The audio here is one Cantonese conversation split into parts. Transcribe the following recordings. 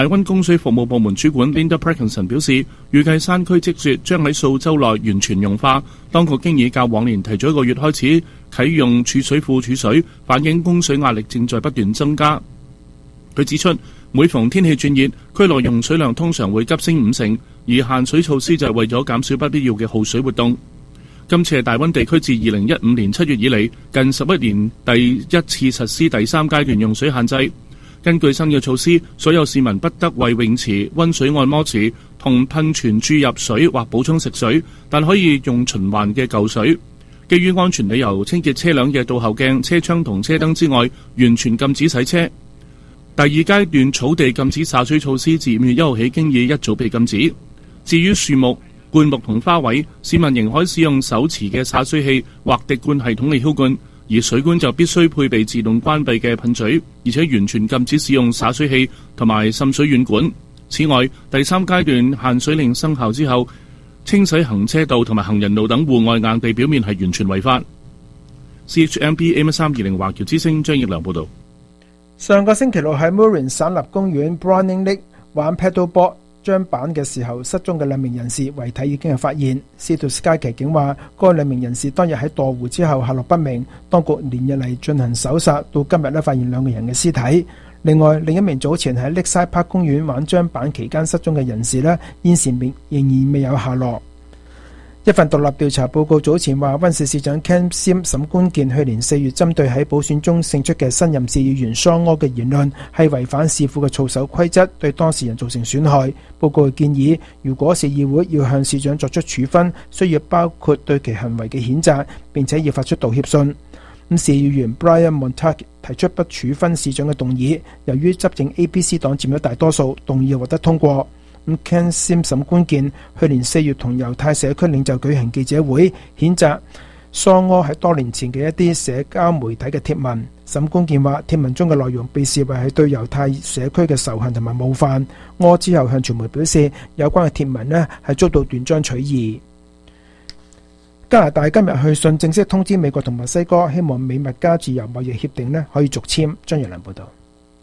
大溫供水服務部門主管 Linda Parkinson 表示，預計山區積雪將喺數週內完全融化。當局經已較往年提早1個月開始啟用儲水庫儲水，反映供水壓力正在不斷增加。佢指出，每逢天氣轉熱，區內用水量通常會急升50%，而限水措施就係為咗減少不必要嘅耗水活動。今次係大溫地區自2015年7月以嚟近11年第一次實施第3階段用水限制。根據新嘅措施，所有市民不得為泳池、溫水按摩池同噴泉注入水或補充食水，但可以用循環嘅舊水。基於安全理由，清潔車輛嘅倒後鏡、車窗同車燈之外，完全禁止洗車。第2階段草地禁止灑水措施自5月1號起經已一早被禁止。至於樹木、灌木同花卉，市民仍可使用手持嘅灑水器或滴灌系統嚟澆灌。而水管就必須配備自動關閉嘅噴嘴，而且完全禁止使用灑水器同埋滲水軟管。此外，第3階段限水令生效之後，清洗行車道同埋行人路等戶外硬地表面係完全違法。CHMB AM320華僑之聲張益良報導。 上個星期六喺 Murray 省立公園 Browning Lake 玩 paddleboard張板嘅時候失蹤嘅2名人士遺體已經係發現。Sea to Sky 騎警話，該2名人士當日喺墮湖之後下落不明，當局連日嚟進行搜索，到今日發現2個人嘅屍體。另外，另一名早前喺 Lakeside Park 公園玩張板期間失蹤嘅人士現時仍然未有下落。一份獨立調查報告早前話，溫市市長 Ken Sim 沈官健去年4月針對喺補選中勝出嘅新任市議員桑柯嘅言論係違反市府嘅操守規則，對當事人造成損害。報告建議，如果市議會要向市長作出處分，需要包括對其行為嘅譴責，並且要發出道歉信。市議員 Brian Montague 提出不處分市長嘅動議，由於執政 ABC 黨佔咗大多數，動議獲得通過。Ken Sim 沈官健去年4月同猶太社區領袖舉行記者會，譴責桑柯喺多年前嘅一啲社交媒體嘅貼文。沈官健話，貼文中嘅內容被視為係對猶太社區嘅仇恨同埋冒犯。柯之後向傳媒表示，有關嘅貼文係遭到斷章取義。加拿大今日去信正式通知美國同墨西哥，希望美墨加自由貿易協定可以續簽。張陽良報道。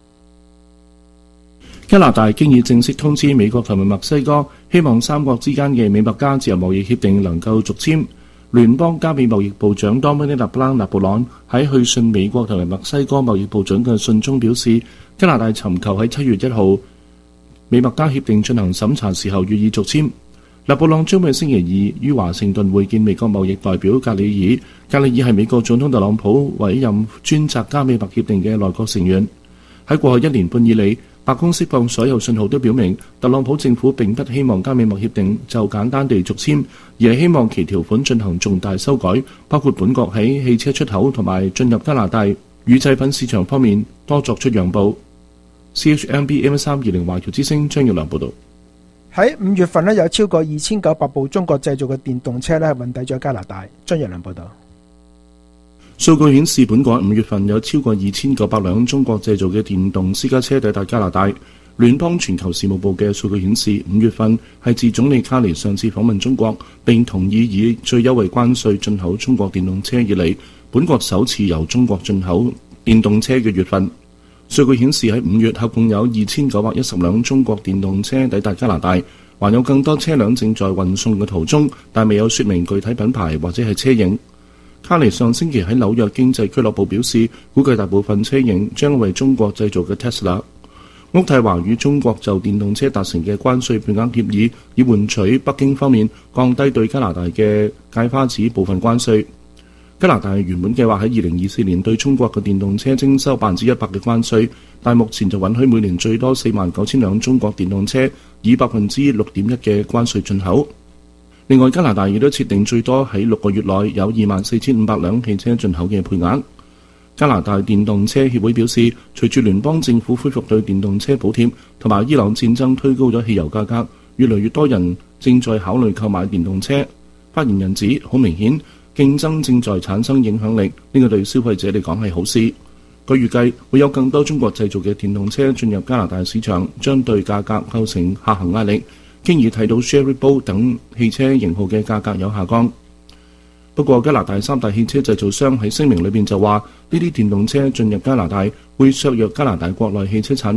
加拿大經已正式通知美國同埋墨西哥，希望3國之間嘅美墨加自由貿易協定能夠續簽。聯邦加美貿易部長 Dominic LeBlanc 拿布朗喺去信美國同埋墨西哥貿易部長嘅信中表示，加拿大尋求喺7月1號美墨加協定進行審查時候予以續簽。拿布朗將喺星期2於華盛頓會見美國貿易代表格里爾。格里爾係美國總統特朗普委任專責加美墨協定嘅內閣成員。喺過去1年半以嚟，白宮釋放所有信號都表明，特朗普政府並不希望加美墨協定就簡單地續簽，而係希望其條款進行重大修改，包括本國喺汽車出口同埋進入加拿大乳製品市場方面多作出讓步。CHMB AM320華僑之聲張耀良報導。 喺5月份有超過2900部中國製造嘅電動車運抵咗加拿大。張耀良報導。 數據顯示，本港5月份有超過2900輛中國製造嘅電動私家車抵達加拿大。聯邦全球事務部嘅數據顯示，5月份係自總理卡尼上次訪問中國並同意以最優惠關稅進口中國電動車以嚟，本國首次由中國進口電動車嘅月份。數據顯示喺5月合共有2910輛中國電動車抵達加拿大，還有更多車輛正在運送嘅途中，但未有說明具體品牌或者係車型。卡尼上星期喺紐約經濟俱樂部表示，估計大部分車型將為中國製造嘅 Tesla。渥太華與中國就電動車達成嘅關稅配額協議，以換取北京方面降低對加拿大嘅芥花籽部分關稅。加拿大原本計劃喺2024年對中國嘅電動車徵收100%嘅關稅，但目前就允許每年最多49000輛中國電動車以6.1%嘅關稅進口。另外，加拿大亦都設定最多喺6個月內有24500輛汽車進口嘅配額。加拿大電動車協會表示，隨住聯邦政府恢復對電動車補貼同埋伊朗戰爭推高咗汽油價格，越來越多人正在考慮購買電動車。發言人指，好明顯競爭正在產生影響力，呢個對消費者嚟講係好事。佢預計會有更多中國製造嘅電動車進入加拿大市場，將對價格構成下行壓力。經已睇到 Sherry-Bolt 等汽車型號嘅價格有下降。不過，加拿大3大汽車製造商喺聲明裏邊就話，呢啲電動車進入加拿大會削弱加拿大國內汽車產業，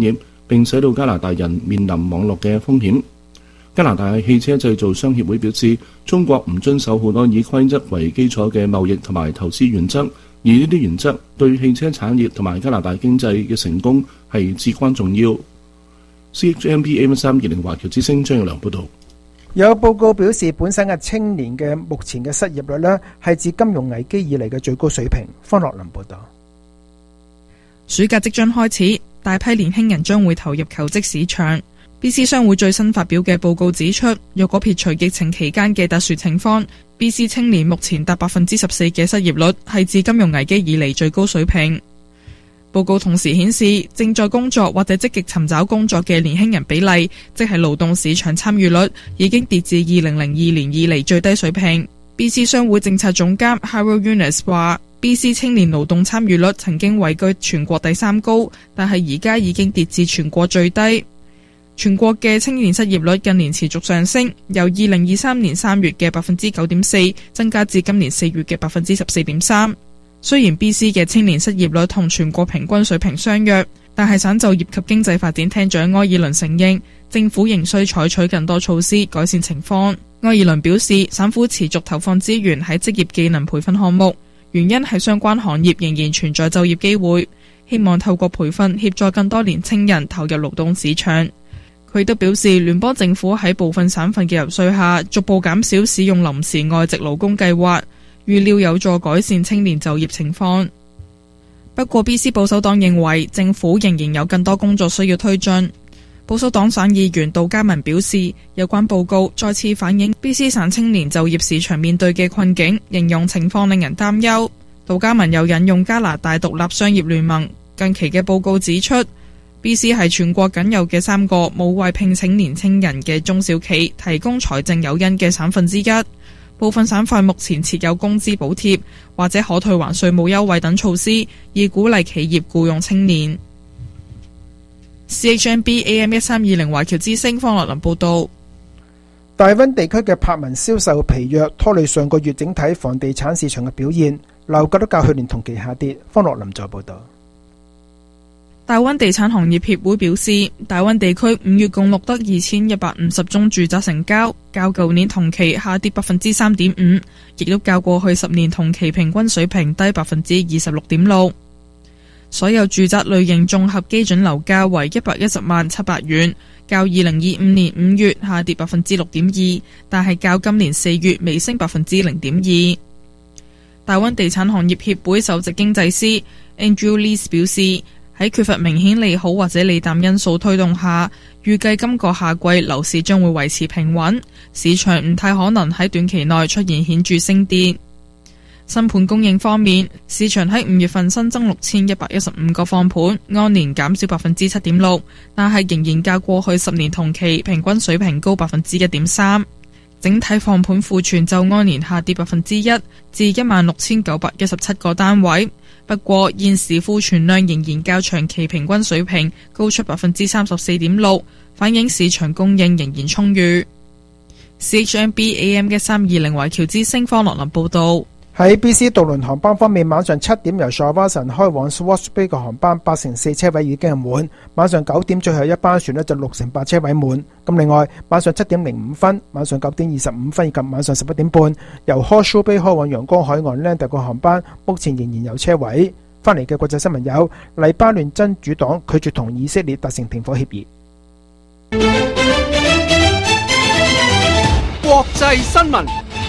並使到加拿大人面臨網絡嘅風險。加拿大汽車製造商協會表示，中國唔遵守好多以規則為基礎嘅貿易同埋投資原則，而呢啲原則對汽車產業同埋加拿大經濟嘅成功係至關重要。CHMB AM320華僑之聲張耀良報導。 有報告表示，本省嘅青年嘅目前嘅失業率呢係自金融危機以嚟嘅最高水平。方樂林報導。 暑假即將開始，大批年輕人將會投入求職市場。BC 商會最新發表嘅報告指出，若果撇除疫情期間嘅特殊情況， BC 青年目前達 14% 嘅失業率，係自金融危機以嚟最高水平。報告同時顯示，正在工作或者積極尋找工作嘅年輕人比例，即係勞動市場參與率，已經跌至2002年以嚟最低水平。BC 商會政策總監 Harold Yunus 話，BC 青年勞動參與率曾經位居全國第3高，但係而家已經跌至全國最低。全國嘅青年失業率近年持續上升，由2023年3月嘅 9.4% 增加至今年4月嘅 14.3%。雖然 BC 嘅青年失業率同全國平均水平相若，但係省就業及經濟發展廳長埃爾倫承認，政府仍需採取更多措施改善情況。埃爾倫表示，省府持續投放資源喺職業技能培訓項目，原因係相關行業仍然存在就業機會，希望透過培訓協助更多年青人投入勞動市場。佢亦都表示，聯邦政府喺部分省份嘅游說下，逐步減少使用臨時外籍勞工計劃，預料有助改善青年就業情況。不過 BC 保守黨認為政府仍然有更多工作需要推進。保守黨省議員杜嘉文表示，有關報告再次反映 BC 省青年就業市場面對嘅困境，形容情況令人擔憂。杜嘉文又引用加拿大獨立商業聯盟近期嘅報告指出，BC 係全國僅有嘅3個冇為聘請年青人嘅中小企提供財政誘因嘅省份之一。部分省份目前設有工資補貼或者可退還稅務優惠等措施，以鼓勵企業僱用青年。CHMB AM1320華僑之聲方樂林報導。 大溫地區嘅柏文銷售疲弱，拖累上個月整體房地產市場嘅表現，樓價都較去年同期下跌。方樂林再報導。 大溫地產行業協會表示，大溫地區5月共錄得2150宗住宅成交，較舊年同期下跌 3.5%， 亦都較過去10年同期平均水平低 26.6%。所有住宅類型綜合基準樓價為110萬700元，較2025年5月下跌 6.2%， 但係較今年4月微升 0.2%。大溫地產行業協會首席經濟師 Andrew Lees 表示，喺缺乏明顯利好或者利淡因素推動下，預計今個夏季樓市將會維持平穩，市場唔太可能喺短期內出現顯著升跌。新盤供應方面，市場喺5月份新增6115個放盤，按年減少 7.6%， 但係仍然較過去10年同期平均水平高 1.3%。整體放盤庫存就按年下跌 1%， 至 16,917 個單位。不過現時庫存量仍然較長期平均水平高出 34.6%， 反映市場供應仍然充裕。CHMB AM1320華僑之聲方樂林報導。 喺 BC 渡輪航班方面，晚上7點由 Shawinigan 開往 Swartz Bay 嘅航班84%車位已經係滿，晚上9點最後一班船就68%車位滿。咁另外晚上7點05分、晚上9點25分以及晚上11點半由 Horseshoe Bay 開往陽光海岸 Lander 嘅航班，目前仍然有車位。翻嚟嘅國際新聞有：黎巴嫩真主黨拒絕同以色列達成停火協議。 國際新聞。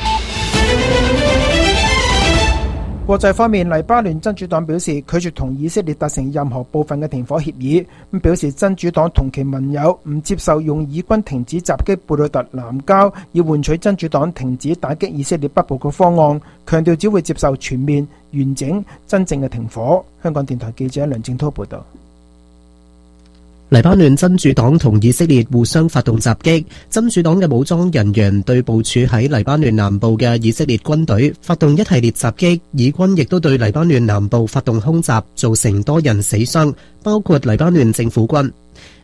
國際方面，黎巴嫩真主黨表示拒絕同以色列達成任何部分嘅停火協議，咁表示真主黨同其盟友唔接受用以軍停止襲擊貝魯特南郊，以換取真主黨停止打擊以色列北部嘅方案，強調只會接受全面、完整、真正嘅停火。香港電台記者梁正滔報導。 黎巴嫩真主黨同以色列互相發動襲擊，真主黨嘅武裝人員對部署喺黎巴嫩南部嘅以色列軍隊發動一系列襲擊，以軍亦都對黎巴嫩南部發動空襲，造成多人死傷，包括黎巴嫩政府軍。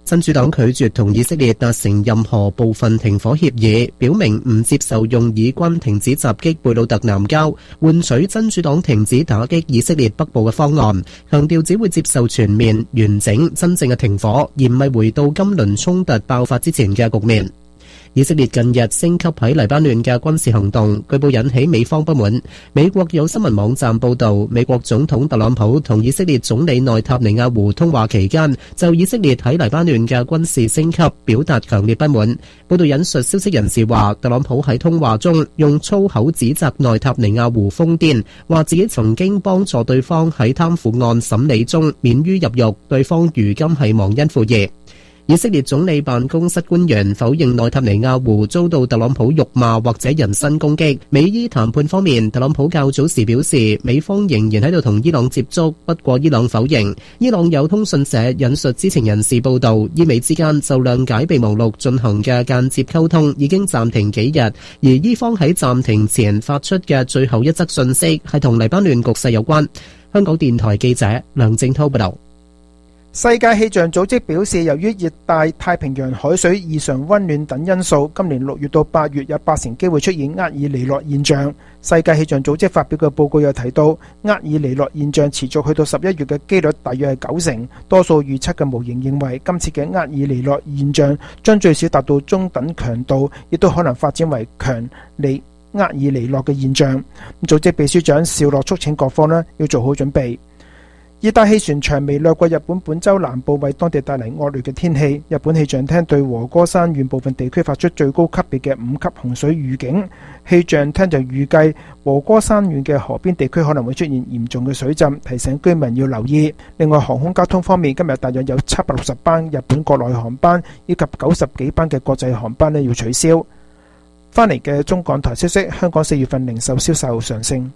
真主黨拒絕同以色列達成任何部分停火協議，表明唔接受用以軍停止襲擊貝魯特南郊，換取真主黨停止打擊以色列北部嘅方案，強調只會接受全面、完整、真正嘅停火，而唔係回到今輪衝突爆發之前嘅局面。以色列近日升級喺黎巴嫩嘅軍事行動，據報引起美方不滿。美國有新聞網站報道，美國總統特朗普同以色列總理內塔尼亞胡通話期間，就以色列喺黎巴嫩嘅軍事升級表達強烈不滿。報道引述消息人士話，特朗普喺通話中用粗口指責內塔尼亞胡瘋癲，話自己曾經幫助對方喺貪腐案審理中免於入獄，對方如今係忘恩負義。以色列總理辦公室官員否認內塔尼亞胡遭到特朗普辱罵或者人身攻擊。美伊談判方面，特朗普較早時表示，美方仍然喺度同伊朗接觸，不過伊朗否認。伊朗有通訊社引述知情人士報道，伊美之間就諒解備忘錄進行嘅間接溝通已經暫停幾日，而伊方喺暫停前發出嘅最後一則訊息係同黎巴嫩局勢有關。香港電台記者梁正滔報道。 世界氣象組織表示，由於熱帶太平洋海水異常溫暖等因素，今年6月到8月有80%機會出現厄爾尼諾現象。世界氣象組織發表嘅報告又提到，厄爾尼諾現象持續去到11月嘅機率大約係90%。多數預測嘅模型認為，今次嘅厄爾尼諾現象將最少達到中等強度，亦都可能發展為強尼厄爾尼諾嘅現象。組織秘書長紹洛促請各方要做好準備。熱帶氣旋長微掠過日本本州南部，為當地帶嚟惡劣嘅天氣。日本氣象廳對和歌山縣部分地區發出最高級別嘅5級洪水預警。氣象廳就預計和歌山縣嘅河邊地區可能會出現嚴重嘅水浸，提醒居民要留意。另外，航空交通方面，今日大約有760班日本國內航班以及90幾班嘅國際航班要取消。翻嚟嘅中港台消息，香港4月份零售銷售上升。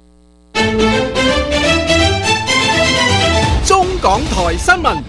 中港台新聞。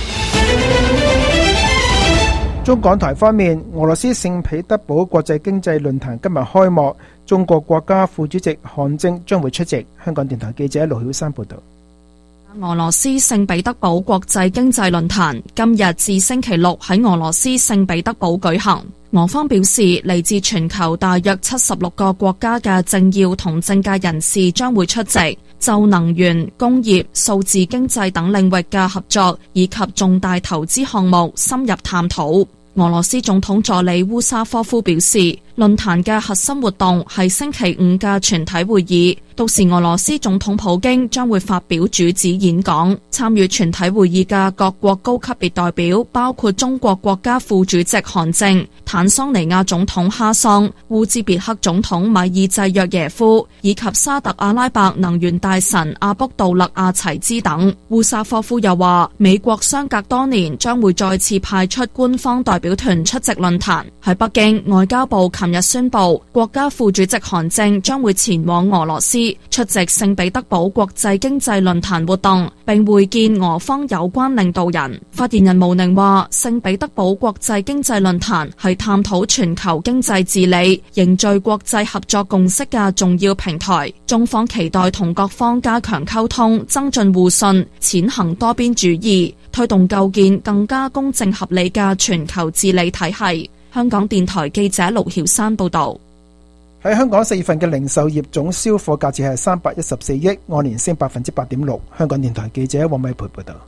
中港台方面，俄羅斯聖彼得堡國際經濟論壇今日開幕，中國國家副主席韓正將會出席。香港電台記者盧曉山報道。 俄羅斯聖彼得堡國際經濟論壇今日至星期六喺俄羅斯聖彼得堡舉行。俄方表示，嚟自全球大約76個國家嘅政要同政界人士將會出席，就能源、工業、數字經濟等領域嘅合作以及重大投資項目深入探討。俄羅斯總統助理烏沙科夫表示，論壇嘅核心活動係星期五嘅全體會議，到時俄羅斯總統普京將會發表主旨演講。參與全體會議嘅各國高級別代表包括中國國家副主席韓正、坦桑尼亞總統哈桑、烏茲別克總統米爾濟約耶夫以及沙特阿拉伯能源大臣阿卜杜勒阿齊茲等。烏沙科夫又話，美國相隔多年將會再次派出官方代表團出席論壇。喺北京，外交部琴日宣布，國家副主席韓正將會前往俄羅斯出席聖彼得堡國際經濟論壇活動，並會見俄方有關領導人。發言人毛寧話，聖彼得堡國際經濟論壇係探討全球經濟治理、凝聚國際合作共識嘅重要平台。中方期待同各方加強溝通，增進互信，踐行多邊主義，推動構建更加公正合理嘅全球治理體系。香港電台記者盧曉山報道。 喺香港4月份嘅零售業總銷貨價值係314億，按年升8.6%。香港電台記者黃美培報道。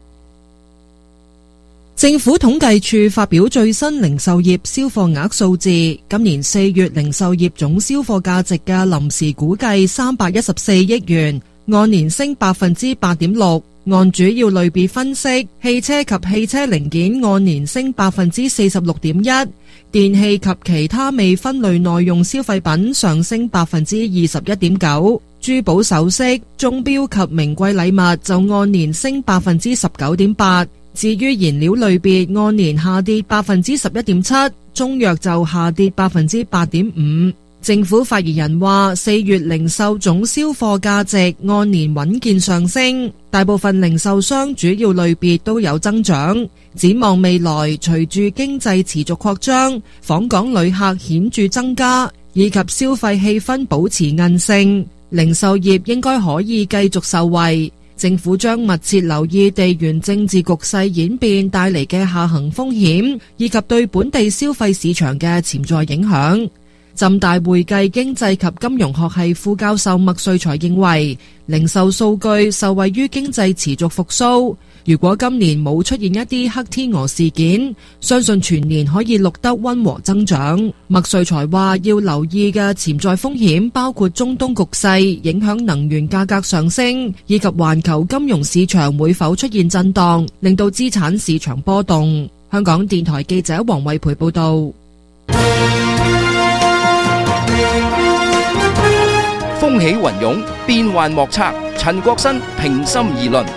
政府統計處發表最新零售業銷貨額數字，今年4月零售業總銷貨價值嘅臨時估計314億元，按年升8.6%。按主要類別分析，汽車及汽車零件按年升46.1%，電器及其他未分類耐用消費品上升21.9%，珠寶首飾、鐘錶及名貴禮物就按年升19.8%。至於燃料類別按年下跌11.7%，中藥就下跌8.5%。政府發言人話，4月零售總銷貨價值按年穩健上升，大部分零售商主要類別都有增長。展望未來，隨住經濟持續擴張，訪港旅客顯著增加，以及消費氣氛保持韌性，零售業應該可以繼續受惠。 政府將密切留意地緣政治局勢演變帶嚟嘅下行風險，以及對本地消費市場嘅潛在影響。浸大會計經濟及金融學系副教授麥瑞才認為，零售數據受惠於經濟持續復甦。如果今年冇出現一啲黑天鵝事件，相信全年可以錄得溫和增長。麥瑞才話要留意嘅潛在風險包括中東局勢影響能源價格上升，以及環球金融市場會否出現震盪，令到資產市場波動。香港電台記者黃慧培報道。 風起雲湧，變幻莫測。陳國新平心而論。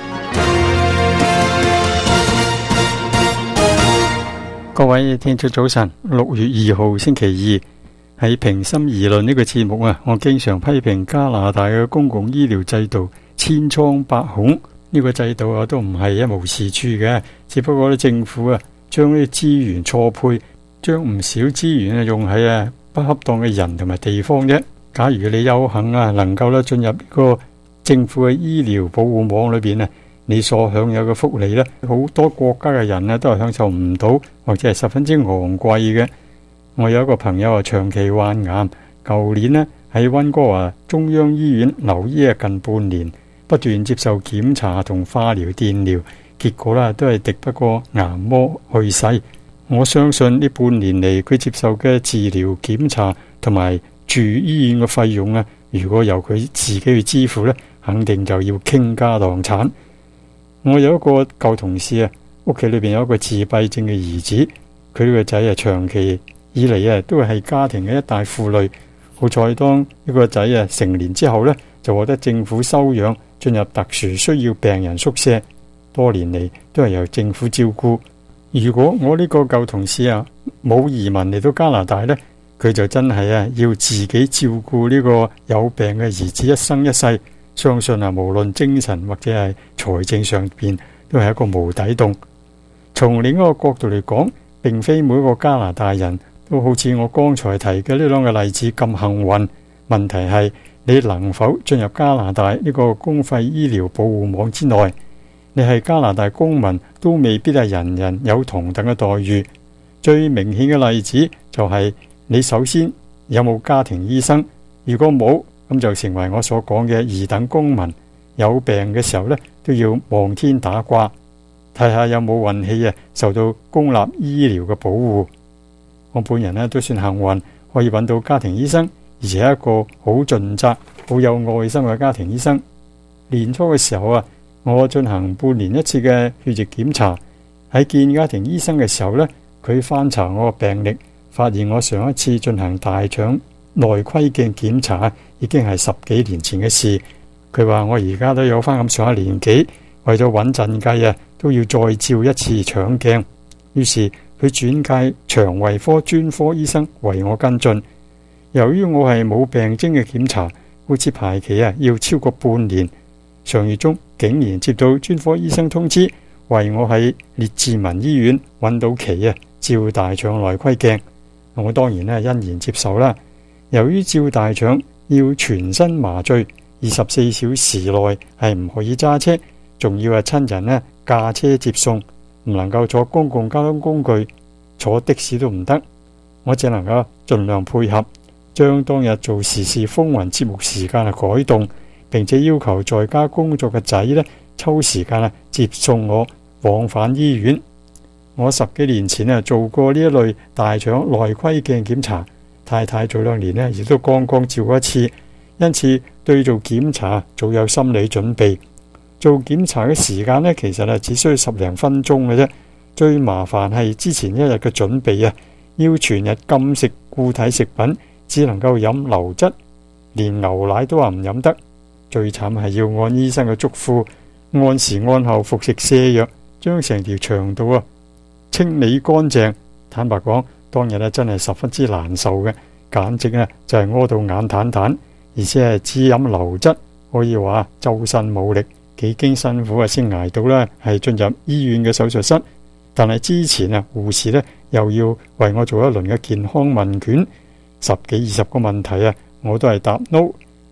各位聽眾早晨，6月2號星期二，喺平心而論呢個節目啊，我經常批評加拿大嘅公共醫療制度千瘡百孔。呢個制度啊都唔係一無是處嘅，只不過咧政府啊將啲資源錯配，將唔少資源啊用喺不恰當嘅人同埋地方啫。假如你有幸啊能夠咧進入呢個政府嘅醫療保護網裏邊啊，你所享有嘅福利呢，好多國家嘅人呢都係享受唔到，或者係十分之昂貴嘅。我有一個朋友啊，長期患癌，舊年呢喺溫哥華中央醫院留醫近半年，不斷接受檢查同化療、電療，結果呢都係敵不過癌魔去世。我相信呢半年嚟佢接受嘅治療、檢查同埋住醫院嘅費用啊，如果由佢自己去支付呢，肯定就要傾家蕩產。我有一個舊同事啊，屋企裏邊有一個自閉症嘅兒子，佢呢個仔啊長期以嚟啊都係家庭嘅一大負累。好彩當呢個仔啊成年之後呢，就獲得政府收養，進入特殊需要病人宿舍，多年嚟都係由政府照顧。如果我呢個舊同事啊冇移民嚟到加拿大呢，佢就真係要自己照顧呢個有病嘅兒子一生一世。相信無論精神或者係財政上邊都係一個無底洞。從另一個角度嚟講，並非每個加拿大人都好似我剛才提嘅呢兩個例子咁幸運。問題係你能否進入加拿大呢個公費醫療保護網之內？你係加拿大公民都未必係人人有同等嘅待遇。最明顯嘅例子就係你首先有冇家庭醫生，如果冇，咁就成為我所講嘅二等公民。有病嘅時候呢，都要望天打卦，睇下有冇運氣受到公立醫療嘅保護。我本人都算幸運，可以揾到家庭醫生，而且一個好盡責、好有愛心嘅家庭醫生。年初嘅時候我進行半年一次嘅血液檢查，喺見家庭醫生嘅時候呢，佢翻查我個病歷，發現我上一次進行大腸內窺鏡檢查已經係10幾年前嘅事。佢話我而家都有翻咁上下年紀，為咗穩陣計都要再照一次腸鏡。於是佢轉介腸胃科專科醫生為我跟進。由於我係冇病徵嘅檢查，好似排期要超過半年。上月中竟然接到專科醫生通知，為我喺列治文醫院揾到期照大腸內窺鏡。我當然欣然接受啦。由於照大腸要全身麻醉，24小時內係唔可以揸車，仲要親人駕車接送，唔能夠坐公共交通工具，坐的士都唔得。我只能夠盡量配合，將當日做時事風雲節目時間改動，並且要求在家工作嘅仔抽時間接送我往返醫院。我10幾年前做過呢一類大腸內窺鏡檢查，太太早2年亦都剛剛照過一次，因此對做檢查早有心理準備。做檢查嘅時間其實只需要10零分鐘嘅啫。最麻煩係之前一日嘅準備要全日禁食固體食品，只能夠飲流質，連牛奶都話唔飲得。最慘係要按醫生嘅囑咐，按時按候服食瀉藥，將成條腸道清理乾淨。坦白講，當日真係十分之難受嘅，簡直就係屙到眼淡淡，而且係只飲流質，可以話周身冇力，幾經辛苦先捱到係進入醫院嘅手術室。但係之前護士又要為我做一輪嘅健康問卷，10幾20個問題我都係答 no。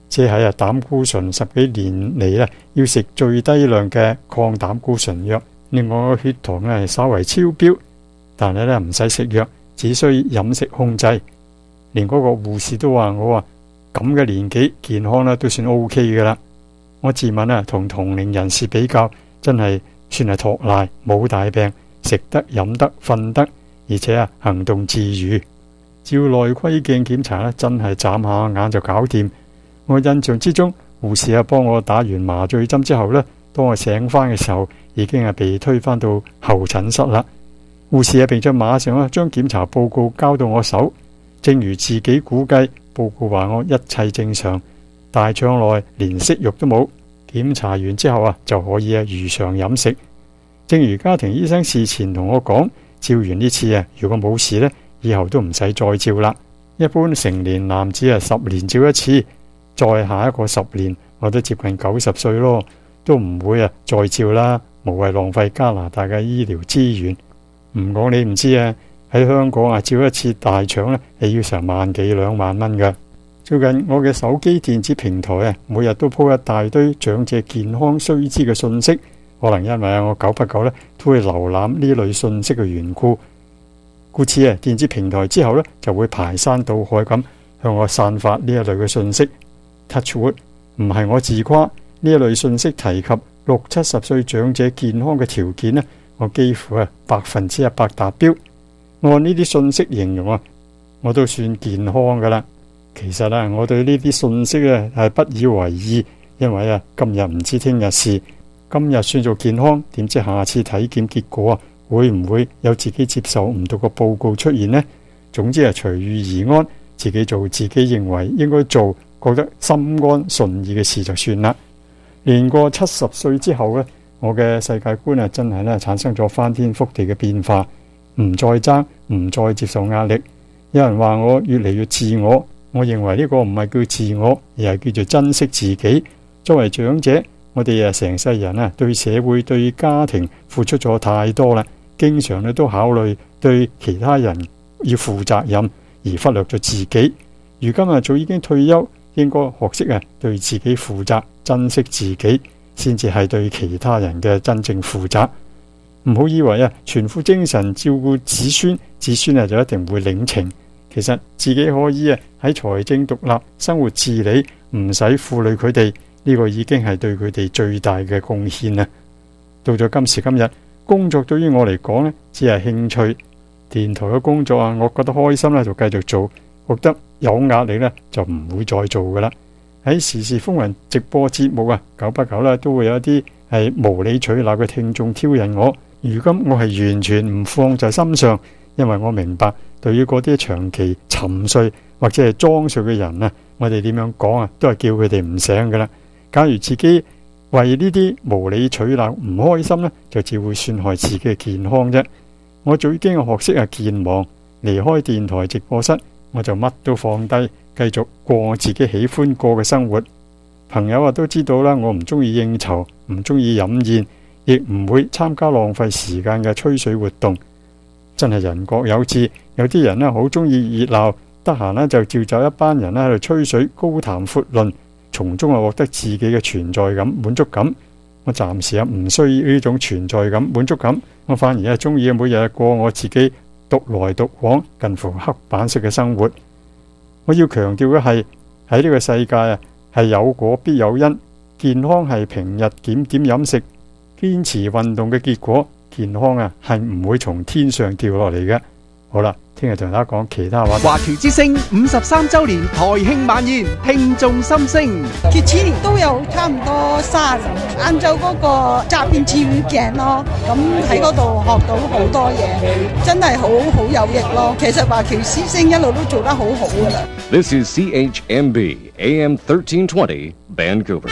即係膽固醇10幾年嚟要食最低量嘅抗膽固醇藥，令我嘅血糖稍為超標，但係唔使食藥，只需飲食控制。連嗰個護士都話我咁嘅年紀健康都算 OK 噶啦。我自問同同齡人士比較，真係算係托賴，冇大病，食得飲得瞓得，而且行動自如。照內窺鏡檢查真係眨下眼就搞掂。我印象之中，護士幫我打完麻醉針之後當我醒翻嘅時候，已經被推返到候診室啦。護士並且馬上將檢查報告交到我手，正如自己估計，報告話我一切正常，大腸內連息肉都冇。檢查完之後就可以如常飲食。正如家庭醫生事前同我講，照完呢次如果冇事以後都唔使再照啦。一般成年男子10年照一次，再下一個10年，我都接近90歲咯，都唔會再照啦，無謂浪費加拿大嘅醫療資源。唔講你唔知喺香港照一次大腸係要成萬幾2萬蚊㗎。最近我嘅手機電子平台每日都鋪一大堆長者健康須知嘅信息，可能因為我久不久都會瀏覽呢類信息嘅緣故，故此電子平台之後就會排山倒海咁向我散發呢一類嘅信息。Touchwood， 唔係我自誇，呢一類信息提及60-70歲長者健康嘅條件我幾乎100%達標。按呢啲信息形容我都算健康噶啦。其實我對呢啲信息係不以為意，因為今日唔知聽日事，今日算做健康，點知下次體檢結果會唔會有自己接受唔到個報告出現呢？總之隨遇而安，自己做自己認為應該做，覺得心安順意嘅事就算啦。年過70歲之後我嘅世界觀真係產生咗翻天覆地嘅變化，唔再爭，唔再接受壓力。有人話我越嚟越自我，我認為呢個唔係叫自我，而係叫做珍惜自己。作為長者，我哋成世人對社會對家庭付出咗太多啦，經常都考慮對其他人要負責任，而忽略咗自己。如今早已經退休，應該學識對自己負責，珍惜自己，先至係對其他人嘅真正負責。唔好以為全副精神照顧子孫，子孫就一定會領情。其實自己可以喺財政獨立、生活自理，唔使負累佢哋，呢個已經係對佢哋最大嘅貢獻啦。到咗今時今日，工作對於我嚟講只係興趣。電台嘅工作我覺得開心就繼續做，覺得有壓力就唔會再做噶啦。喺時事風雲直播節目久不久都會有一啲係無理取鬧嘅聽眾挑釁我。如今我係完全唔放在心上，因為我明白，對於嗰啲長期沉睡或者係裝睡嘅人我哋點樣講都係叫佢哋唔醒噶啦。假如自己為呢啲無理取鬧唔開心就只會損害自己嘅健康啫。我早已經學識健忘，離開電台直播室，我就乜都放低，繼續過我自己喜歡過嘅生活。朋友都知道啦，我唔中意應酬，唔中意飲宴，亦唔會參加浪費時間嘅吹水活動。真係人各有志，有啲人好中意熱鬧，得閒就召集一班人喺度吹水，高談闊論，從中獲得自己嘅存在感、滿足感。我暫時唔需要呢種存在感、滿足感，我反而中意每日過我自己獨來獨往、近乎黑板式嘅生活。我要強調嘅係喺呢個世界係有果必有因，健康係平日檢點飲食、堅持運動嘅結果。健康係唔會從天上掉落嚟嘅。好啦，聽日同大家講其他話題。 華僑之聲53週年台慶晚宴，聽眾心聲。 佢次年都有差唔多30人，晏晝嗰個側邊跳鏡咯，咁喺嗰度學到好多嘢，真係好有益咯。其實華僑之聲一路都做得好好噶啦。 This is CHMB AM 1320 Vancouver。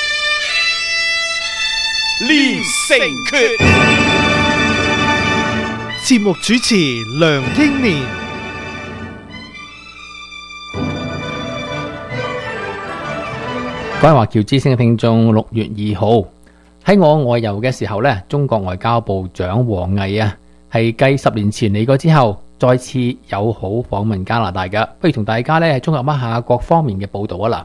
連城訣。節目主持梁英年。 各位華僑之聲嘅聽眾，6月2號喺我外遊嘅時候呢，中國外交部長王毅係繼10年前嚟過之後，再次友好訪問加拿大嘅。不如同大家呢綜合一下各方面嘅報道啊啦。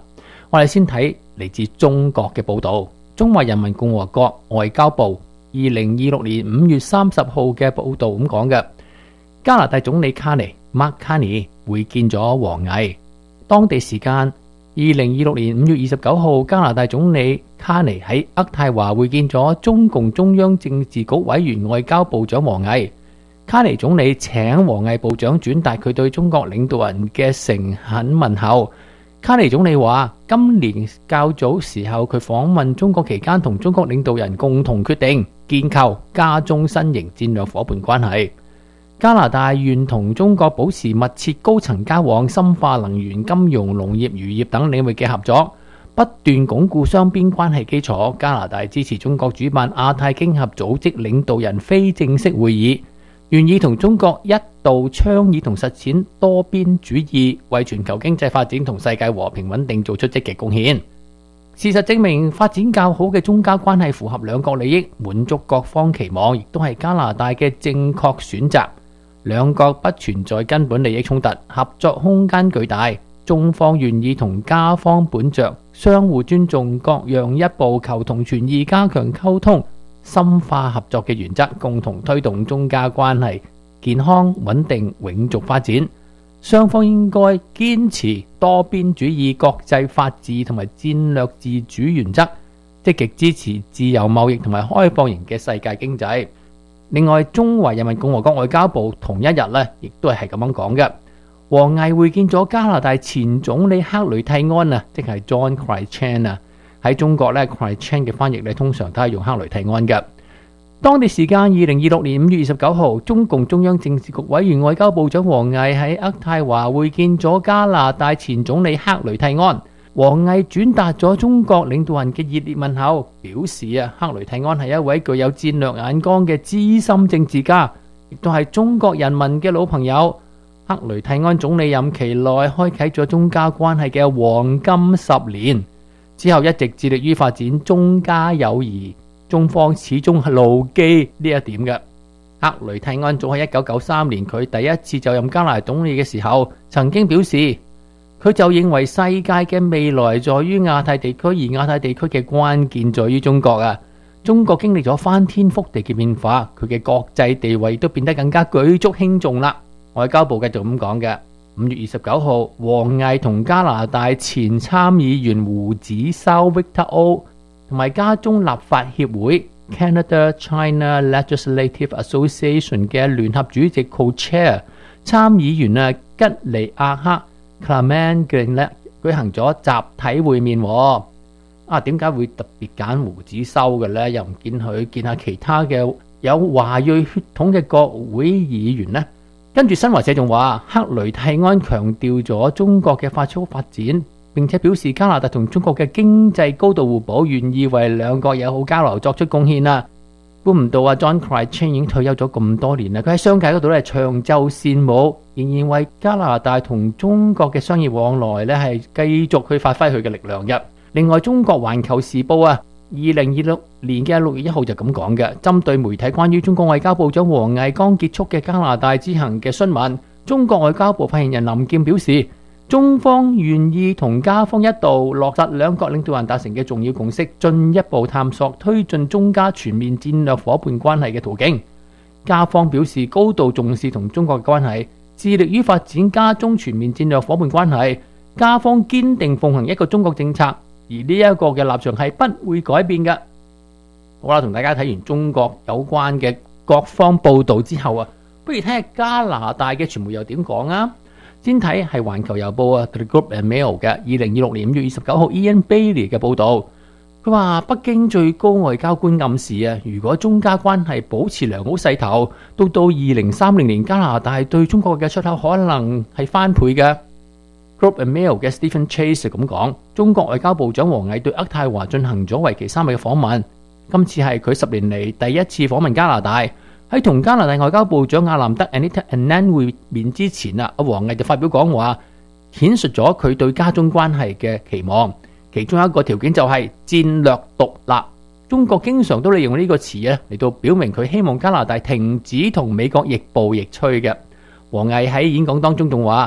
我哋先睇嚟自中國嘅報導，中華人民共和國外交部2026年5月30號嘅報導咁講嘅，加拿大總理卡尼 Mark Carney 會見咗王毅。當地時間2026年5月29號，加拿大總理卡尼喺渥太華會見咗中共中央政治局委員外交部長王毅。卡尼總理請王毅部長轉達佢對中國領導人嘅誠懇問候。卡尼總理話，今年較早時候佢訪問中國期間，同中國領導人共同決定建構加中新型戰略夥伴關係。加拿大願同中國保持密切高層交往，深化能源、金融、農業、漁業等領域嘅合作，不斷鞏固雙邊關係基礎。加拿大支持中國主辦亞太經合組織領導人非正式會議，願意同中國一道倡議同實踐多邊主義，為全球經濟發展同世界和平穩定做出積極貢獻。事實證明，發展較好嘅中加關係符合兩國利益，滿足各方期望，亦都係加拿大嘅正確選擇。兩國不存在根本利益衝突，合作空間巨大。中方願意同加方本着相互尊重、各讓一步、求同存異、加強溝通、深化合作嘅原則，共同推動中加關係健康、穩定、永續發展。雙方應該堅持多邊主義、國際法治同埋戰略自主原則，積極支持自由貿易同埋開放型嘅世界經濟。另外，中華人民共和國外交部同一日呢，亦都係咁樣講嘅。王毅會見咗加拿大前總理克雷蒂安啊，即係 John Chrétien 啊。喺中國呢 Chrétien 嘅翻譯呢，通常都係用克雷蒂安嘅。當地時間2026年5月29號，中共中央政治局委員外交部長王毅喺渥太華會見咗加拿大前總理克雷蒂安。王毅轉達咗中國領導人嘅熱烈問候，表示克雷蒂安係一位具有戰略眼光嘅資深政治家，亦都係中國人民嘅老朋友。克雷蒂安總理任期內開啟咗中加關係嘅黃金10年，之後一直致力於發展中加友誼，中方始終係牢記呢一點嘅。克雷蒂安早喺1993年佢第一次就任加拿大總理嘅時候，曾經表示，佢就認為世界嘅未來在於亞太地區，而亞太地區嘅關鍵在於中國啊！中國經歷咗翻天覆地嘅變化，佢嘅國際地位都變得更加舉足輕重啦。外交部繼續咁講嘅。5月29號，王毅同加拿大前參議員胡子修 Victor O 同埋加中立法協會 Canada China Legislative Association 嘅聯合主席 Co-Chair 參議員吉尼亞克Clement 舉行咗集體會面。點解會特別揀胡子修嘅呢？又唔見佢見下其他嘅有華裔血統嘅國會議員呢？跟住新華社仲話，克雷蒂安強調咗中國嘅快速發展，並且表示加拿大同中國嘅經濟高度互補，願意為兩國友好交流作出貢獻啦。估唔到John Chrétien 已經退休咗咁多年啦，佢喺商界嗰度咧長袖善舞，仍然為加拿大同中國嘅商業往來咧係繼續去發揮佢嘅力量嘅。另外，中國環球時報2026年嘅6月1號就咁講嘅，針對媒體關於中國外交部長王毅剛結束嘅加拿大之行嘅詢問，中國外交部發言人林劍表示，中方願意同加方一道落實兩國領導人達成嘅重要共識，進一步探索推進中加全面戰略夥伴關係嘅途徑。加方表示高度重視同中國嘅關係，致力於發展加中全面戰略夥伴關係。加方堅定奉行一個中國政策，而呢一個嘅立場係不會改變嘅。好啦，同大家睇完中國有關嘅各方報道之後不如睇下加拿大嘅傳媒又點講啊？先睇係環球郵報The Globe and Mail 嘅2026年5月29號 Ian Bailey 嘅報導，佢話北京最高外交官暗示如果中加關係保持良好勢頭，到2030年加拿大對中國嘅出口可能係翻倍嘅。Globe and Mail 嘅 Stephen Chase 咁講，中國外交部長王毅對渥太華進行咗為期3日嘅訪問，今次係佢10年嚟第一次訪問加拿大。喺同加拿大外交部長阿蘭德 Anita Anand 會面之前王毅就發表講話，顯述咗佢對加中關係嘅期望，其中一個條件就係戰略獨立。中國經常都利用呢個詞嚟到表明佢希望加拿大停止同美國亦步亦趨嘅。王毅喺演講當中仲話，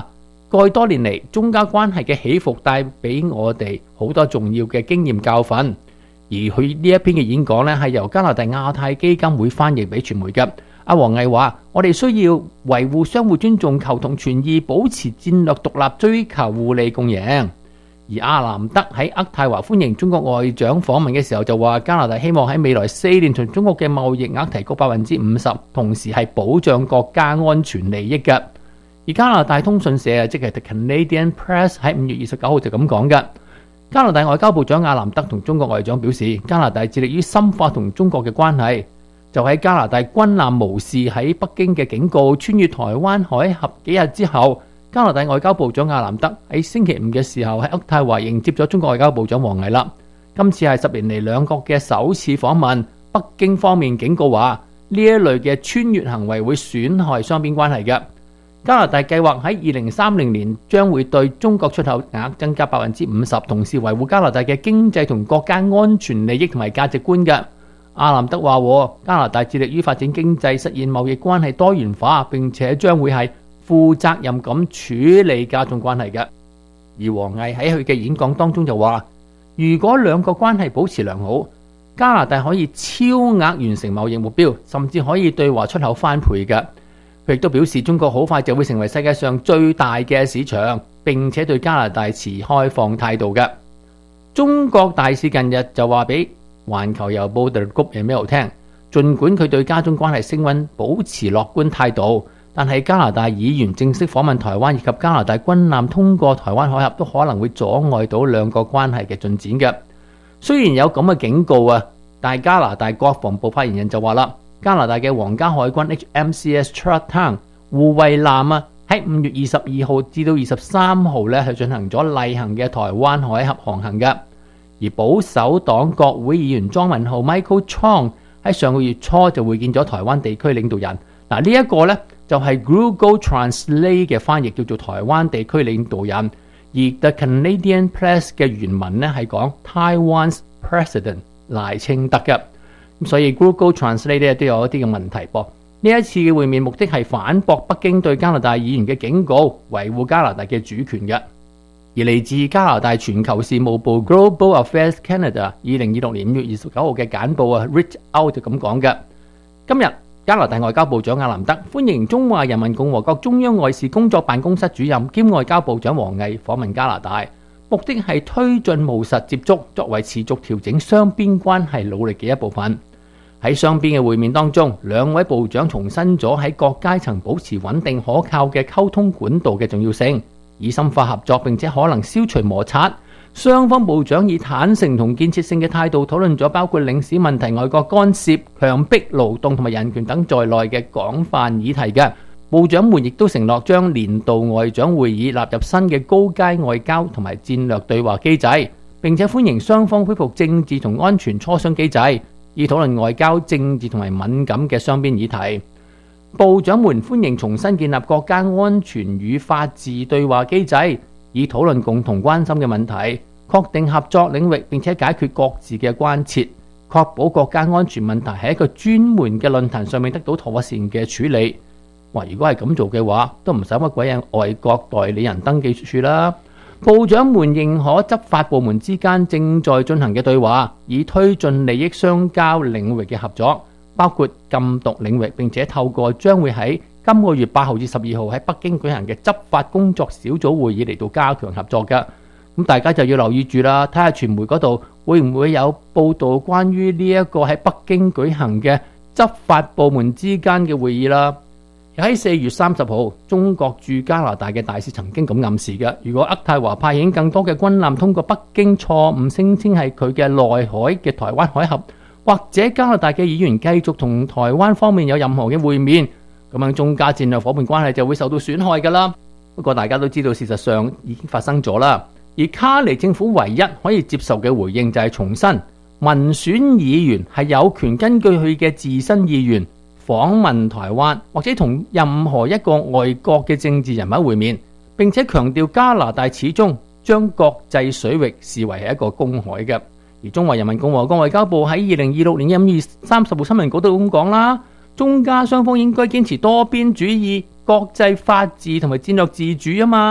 過去多年嚟，中加關係嘅起伏帶俾我哋好多重要嘅經驗教訓。而佢呢一篇嘅演講呢，係由加拿大亞太基金會翻譯俾傳媒嘅。阿王毅話：我哋需要維護相互尊重、求同存異，保持戰略獨立，追求互利共贏。而阿南德喺渥太華歡迎中國外長訪問嘅時候就話，加拿大希望喺未來4年同中國嘅貿易額提高50%，同時係保障國家安全利益嘅。而加拿大通訊社即係 The Canadian Press 喺5月29號就咁講嘅。加拿大外交部長阿南德同中國外長表示，加拿大致力於深化同中國嘅關係。就喺加拿大軍艦無視喺北京嘅警告，穿越台灣海峽幾日之後，加拿大外交部長阿南德喺星期5嘅時候喺渥太華迎接咗中國外交部長王毅啦。今次係10年嚟兩國嘅首次訪問，北京方面警告話呢一類嘅穿越行為會損害雙邊關係嘅。加拿大計劃喺2030年將會對中國出口額增加50%，同時維護加拿大嘅經濟同國家安全利益同埋價值觀嘅。阿南德話：加拿大致力於發展經濟，實現貿易關係多元化，並且將會係負責任咁處理加中關係嘅。而王毅喺佢嘅演講當中就話：如果兩國關係保持良好，加拿大可以超額完成貿易目標，甚至可以對華出口翻倍嘅。佢亦都表示，中國好快就會成為世界上最大嘅市場，並且對加拿大持開放態度嘅。中國大使近日就話俾環球郵報 The Globe and Mail 聽，儘管佢對加中關係升溫保持樂觀態度，但係加拿大議員正式訪問台灣以及加拿大軍艦通過台灣海峽都可能會阻礙到兩國關係嘅進展嘅。雖然有咁嘅警告啊，但係加拿大國防部發言人就話啦，加拿大嘅皇家海軍 HMCS Charlottetown 護衛艦啊，喺5月22號至到23號咧係進行咗例行嘅台灣海峽航行嘅。而保守黨國會議員莊文浩 Michael Chong 喺上個月初就會見咗台灣地區領導人。嗱，呢一個呢，就係 Google Translate 嘅翻譯，叫做台灣地區領導人。而 The Canadian Press 嘅原文呢係講 Taiwan's President 賴清德嘅。咁所以 Google Translate 咧都有一啲嘅問題噃。呢一次嘅會面目的係反駁北京對加拿大議員嘅警告，維護加拿大嘅主權嘅。而嚟自加拿大全球事務部 Global Affairs Canada 2026年5月29號嘅簡報啊 ，Reach Out 就咁講嘅。今日加拿大外交部長阿南德歡迎中華人民共和國中央外事工作辦公室主任兼外交部長王毅訪問加拿大，目的係推進務實接觸，作為持續調整雙邊關係努力嘅一部分。喺雙邊嘅會面當中，兩位部長重申咗喺各階層保持穩定可靠嘅溝通管道嘅重要性，以深化合作並且可能消除摩擦。雙方部長以坦誠同建設性嘅態度討論咗包括領事問題、外國干涉、強迫勞動同埋人權等在內嘅廣泛議題嘅。部長們亦都承諾將年度外長會議納入新嘅高階外交同埋戰略對話機制，並且歡迎雙方恢復政治同安全磋商機制，以討論外交、政治同埋敏感嘅雙邊議題。部長們歡迎重新建立國家安全與法治對話機制，以討論共同關心嘅問題，確定合作領域，並且解決各自嘅關切，確保國家安全問題喺一個專門嘅論壇上面得到妥善嘅處理。如果係咁做嘅話，都唔使乜鬼嘢外國代理人登記處啦。部長們認可執法部門之間正在進行嘅對話，以推進利益相交領域嘅合作，包括禁毒領域，並且透過將會喺今個月8號至12號喺北京舉行嘅執法工作小組會議嚟到加強合作嘅。咁大家就要留意住啦，睇下傳媒嗰度會唔會有報導關於呢一個喺北京舉行嘅執法部門之間嘅會議啦。喺4月30號，中國駐加拿大嘅大使曾經咁暗示嘅，如果渥太華派遣更多嘅軍艦通過北京錯誤聲稱係佢嘅內海嘅台灣海峽，或者加拿大嘅議員繼續同台灣方面有任何嘅會面，咁樣中加戰略夥伴關係就會受到損害噶啦。不過大家都知道事實上已經發生咗啦。而卡尼政府唯一可以接受嘅回應就係重申，民選議員係有權根據佢嘅自身意願訪問台灣，或者同任何一個外國嘅政治人物會面，並且強調加拿大始終將國際水域視為係一個公海嘅。而中華人民共和國外交部喺2026年5月30號新聞稿都咁講啦，中加雙方應該堅持多邊主義、國際法治同埋戰略自主啊嘛，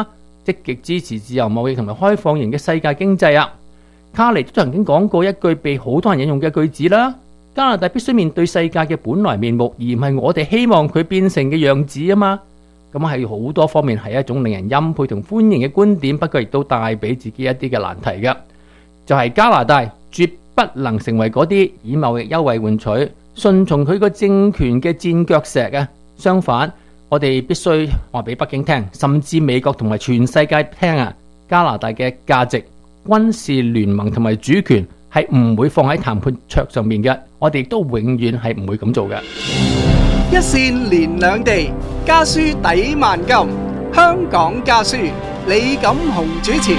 積極支持自由貿易同埋開放型嘅世界經濟啊。卡尼都曾經講過一句被好多人引用嘅句子啦：加拿大必須面對世界嘅本來面目，而唔係我哋希望佢變成嘅樣子啊嘛。咁係好多方面係一種令人欽佩同歡迎嘅觀點，不過亦都帶俾自己一啲嘅難題嘅，就係加拿大絕不能成為嗰啲以貿易優惠換取、順從佢個政權嘅墊腳石啊。相反，我哋必須話俾北京聽，甚至美國同埋全世界聽啊，加拿大嘅價值、軍事聯盟同埋主權係唔會放喺談判桌上面嘅，我哋亦都永遠係唔會咁做嘅。 一線連兩地，家書抵萬金。香港家書，李錦雄主持。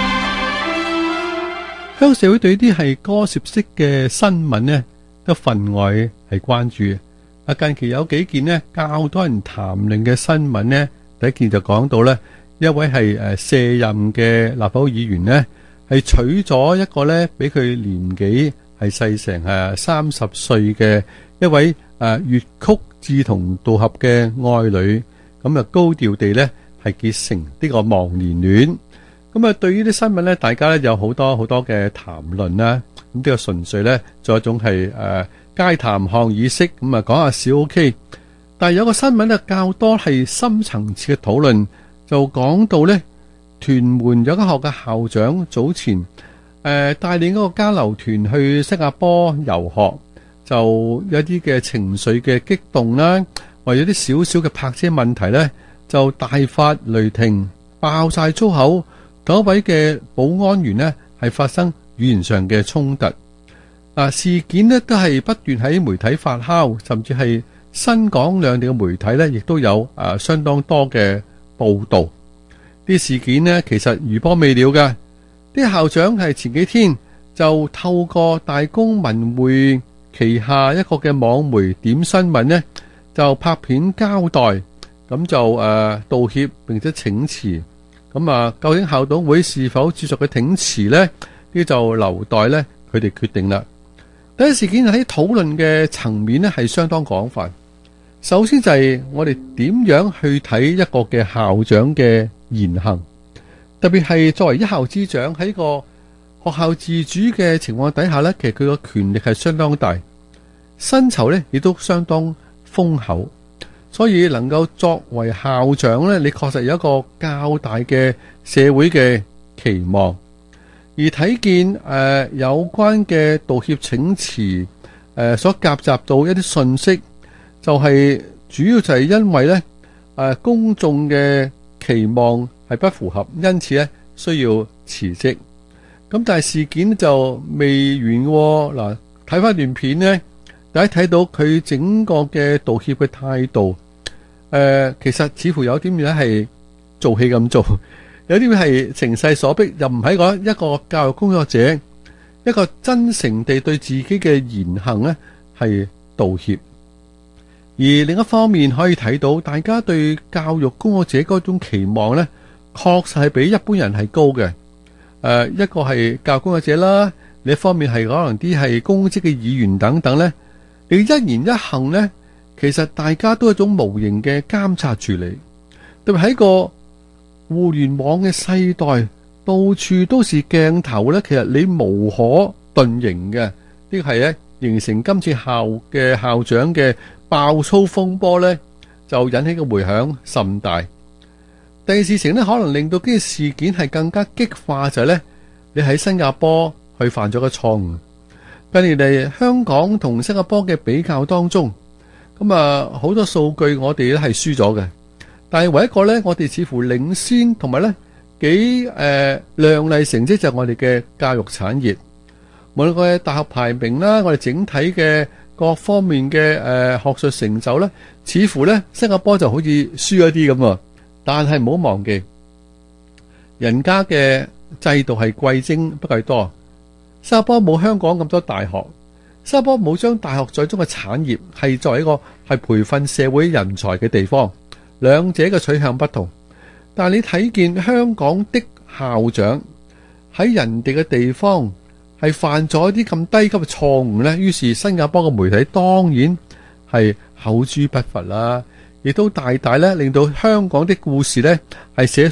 香港社會對啲係歌涉式嘅新聞呢，都分外係關注。近期有幾件呢較多人談論嘅新聞呢，第一件就講到呢，一位係卸任嘅立法會議員呢，係娶咗一個呢比佢年紀係細成30歲嘅一位粵曲志同道合嘅愛女，咁高調地呢係結成呢個忘年戀。咁對於啲新聞呢，大家呢有好多嘅談論啦。咁呢個純粹呢，做一種係街談巷議式，咁講下笑 OK。但係有個新聞呢，較多係深層次嘅討論，就講到呢，屯門有間學嘅校長早前帶領嗰個交流團去新加坡遊學，就有啲嘅情緒嘅激動啦，或者啲少少嘅泊車問題呢，就大發雷霆，爆晒粗口。嗰位嘅保安員呢，係發生語言上嘅衝突。事件呢都係不斷喺媒體發酵，甚至係新港兩地嘅媒體呢，亦都有相當多嘅報道。啲事件呢，其實餘波未了嘅。啲校長係前幾天就透過大公文匯旗下一個嘅網媒點新聞呢，就拍片交代，咁就道歉並且請辭。咁究竟校董會是否接受佢請辭呢？呢就留待呢佢哋決定啦。第一事件喺討論嘅層面呢係相當廣泛。首先就係我哋點樣去睇一個嘅校長嘅言行，特別係作為一校之長喺個學校自主嘅情況底下呢，其實佢個權力係相當大，薪酬呢亦都相當豐厚。所以能夠作為校長呢，你確實有一個較大嘅社會嘅期望。而睇見有關嘅道歉請辭所夾雜到一啲信息，就係主要就係因為呢公眾嘅期望係不符合，因此呢需要辭職。咁但係事件就未完喎。嗱，睇翻段片呢，大家睇到佢整個嘅道歉嘅態度，其實似乎有啲嘢係做戲咁做，有啲嘢係情勢所逼，又唔係講一個教育工作者一個真誠地對自己嘅言行呢係道歉。而另一方面可以睇到，大家對教育工作者嗰種期望呢，確實係比一般人係高嘅。一個係教育工作者啦，另一方面係可能啲係公職嘅議員等等呢，你一言一行呢，其實大家都有一種無形嘅監察住你。特別喺個互聯網嘅世代，到處都是鏡頭呢，其實你無可遁形嘅。呢個係呢形成今次校長嘅爆粗風波呢，就引起嘅迴響甚大。第二事情呢，可能令到呢個事件係更加激化，就係呢，你喺新加坡去犯咗個錯誤。近年嚟香港同新加坡嘅比較當中，咁好多數據我哋咧係輸咗嘅，但係唯一一個呢，我哋似乎領先，同埋呢幾亮麗成績就係我哋嘅教育產業，無論個大學排名啦，我哋整體嘅各方面嘅學術成就呢，似乎呢新加坡就好似輸一啲咁啊。但係唔好忘記，人家嘅制度係貴精不貴多。新加坡冇香港咁多大學，新加坡冇將大學在中嘅產業係作為一個係培訓社會人才嘅地方，兩者嘅取向不同。但係你睇見香港的校長喺人哋嘅地方係犯咗一啲咁低級嘅錯誤呢，於是新加坡嘅媒體當然係口誅筆伐啦。亦都大大咧令到香港的故事咧係寫上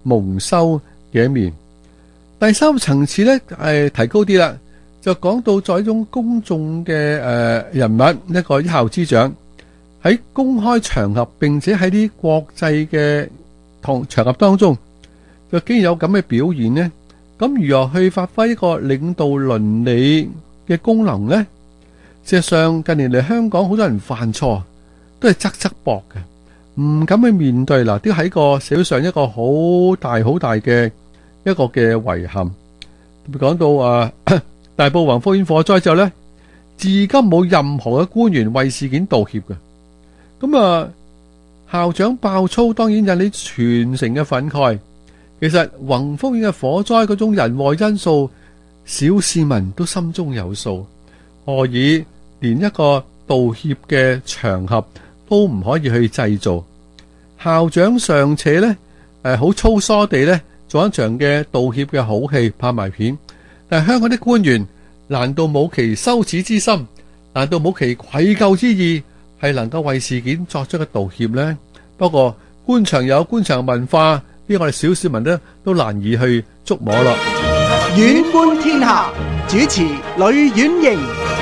蒙羞嘅一面。第三個層次呢，提高啲啦，就講到在一種公眾嘅人物，一個一校之長喺公開場合，並且喺啲國際嘅場合當中，就竟然有咁嘅表現呢，咁如何去發揮一個領導倫理嘅功能呢？事實上近年嚟香港好多人犯錯都係側側膊嘅，唔敢去面對啦，都喺個社會上一個好大嘅一個嘅遺憾。講到大埔宏福苑火災之後呢，至今冇任何嘅官員為事件道歉嘅。咁校長爆粗當然引起全城嘅憤慨。其實宏福苑嘅火災嗰種人禍因素，小市民都心中有數，何以連一個道歉嘅場合都唔可以去製造？校長尚且呢好粗疏地呢做一場嘅道歉嘅好戲，拍埋片。但係香港啲官員難道冇其羞恥之心？難道冇其愧疚之意？係能夠為事件作出嘅道歉呢？不過官場有官場文化，呢我哋小市民呢都難以去捉摸咯。 遠觀天下，主持呂婉瑩。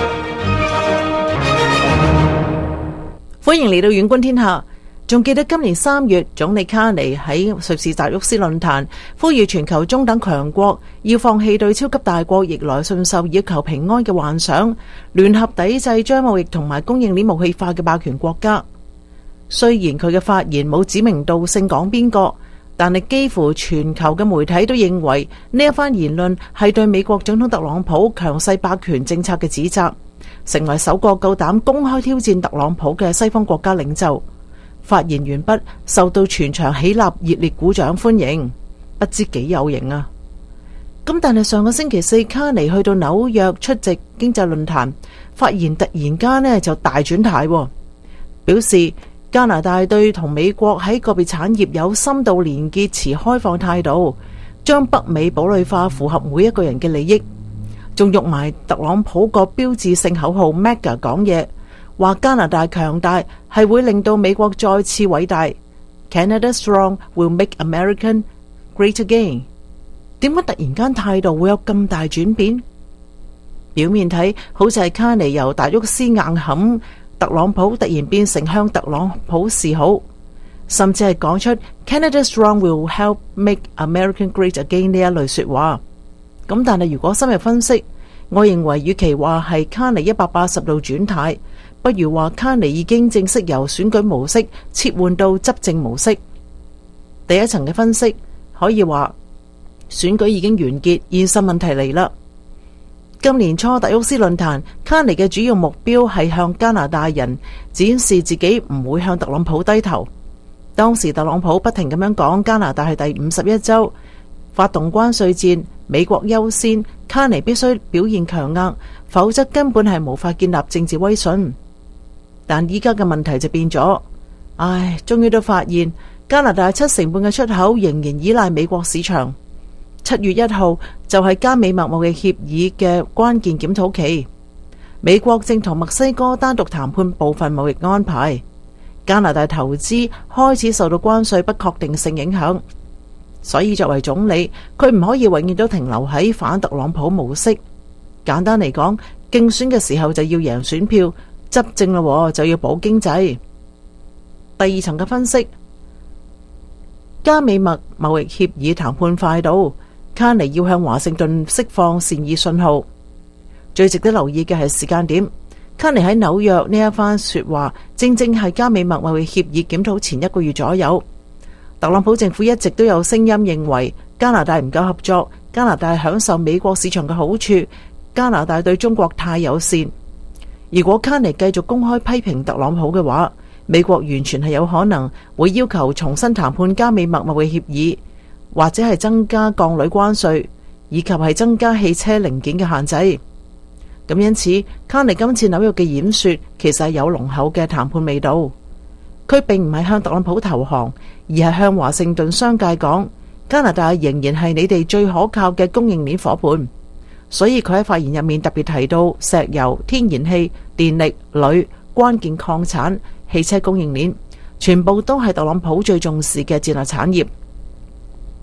歡迎嚟到遠觀天下。仲記得今年3月，總理卡尼喺瑞士達沃斯論壇呼籲全球中等強國要放棄對超級大國逆來順受以求平安嘅幻想，聯合抵制將貿易同埋供應鏈武器化嘅霸權國家。雖然佢嘅發言冇指名道姓講邊個，但係幾乎全球嘅媒體都認為呢一番言論係對美國總統特朗普強勢霸權政策嘅指責，成為首個夠膽公開挑戰特朗普嘅西方國家領袖。發言完畢，受到全場起立熱烈鼓掌歡迎，不知幾有型啊！咁但係上個星期四，卡尼去到紐約出席經濟論壇，發言突然間呢就大轉態，表示加拿大對同美國喺個別產業有深度連結持開放態度，將北美堡壘化符合每一個人嘅利益，仲用埋特朗普個標誌性口號 MAGA 講嘢。話加拿大強大係會令到美國再次偉大 ，Canada strong will make American great again。點解突然間態度會有咁大轉變？表面睇好似係卡尼由達沃斯硬撼特朗普，突然變成向特朗普示好，甚至係講出 Canada strong will help make American great again 呢一類說話。咁但係如果深入分析，我認為與其話係卡尼180度轉態，不如話卡尼已經正式由選舉模式切換到執政模式。第一層嘅分析可以話選舉已經完結，現實問題嚟啦。今年初達沃斯論壇，卡尼嘅主要目標係向加拿大人展示自己唔會向特朗普低頭。當時特朗普不停咁樣講加拿大係第51州，發動關稅戰，美國優先，卡尼必須表現強硬，否則根本係無法建立政治威信。但依家嘅問題就變咗，終於都發現加拿大70%嘅出口仍然依賴美國市場。7月1號就係加美墨貿易協議嘅關鍵檢討期，美國正同墨西哥單獨談判部分貿易安排，加拿大投資開始受到關稅不確定性影響，所以作為總理，佢唔可以永遠都停留喺反特朗普模式。簡單嚟講，競選嘅時候就要贏選票，執政咯就要保經濟。第二層嘅分析，加美墨貿易協議談判快到，卡尼要向華盛頓釋放善意信號。最值得留意嘅係時間點，卡尼喺紐約呢一番說話，正正係加美墨貿易協議檢討前1個月左右。特朗普政府一直都有聲音認為加拿大唔夠合作，加拿大享受美國市場嘅好處，加拿大對中國太友善。如果卡尼繼續公開批評特朗普嘅話，美國完全係有可能會要求重新談判加美墨貿易協議，或者係增加鋼鋁關稅，以及係增加汽車零件嘅限制。咁因此，卡尼今次紐約嘅演說其實係有濃厚嘅談判味道。佢並唔係向特朗普投降，而係向華盛頓商界講，加拿大仍然係你哋最可靠嘅供應鏈夥伴。所以佢喺發言入面特別提到石油、天然氣、電力、鋁、關鍵礦產、汽車供應鏈，全部都係特朗普最重視嘅戰略產業。